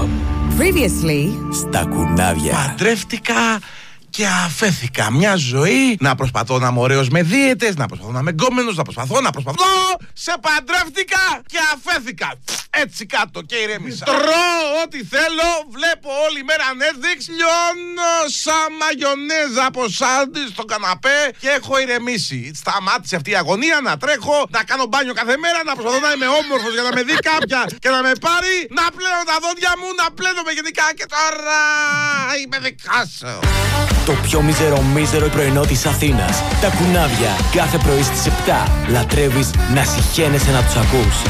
Previously στα κουνάβια. Παντρεύτηκα και αφέθηκα μια ζωή να προσπαθώ να είμαι ωραίος με δίαιτες, να προσπαθώ να είμαι γκόμενος, να προσπαθώ. Σε παντρεύτηκα και αφέθηκα. Έτσι κάτω και ηρέμησα. Τρώω ό,τι θέλω, βλέπω όλη μέρα Netflix, λιώνω σαν μαγιονέζα από σάντι στο καναπέ και έχω ηρεμήσει. Σταμάτησε αυτή η αγωνία να τρέχω, να κάνω μπάνιο κάθε μέρα, να προσπαθώ να είμαι όμορφος για να με δει κάποια και να με πάρει, να πλένω τα δόντια μου, να πλένομαι γενικά και τώρα είμαι δικά σου. Το πιο μίζερο πρωινό της Αθήνας. Τα κουνάβια κάθε πρωί στις 7. Λατρεύεις να συχαίνεσαι να τους ακούς.